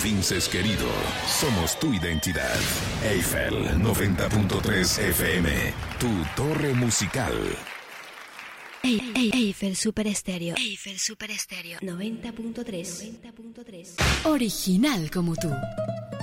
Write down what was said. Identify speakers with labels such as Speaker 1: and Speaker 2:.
Speaker 1: Vinces querido, somos tu identidad. Eiffel 90.3 FM, tu torre musical.
Speaker 2: Eiffel Super Estéreo. Eiffel Super Estéreo 90.3.
Speaker 3: Original como tú.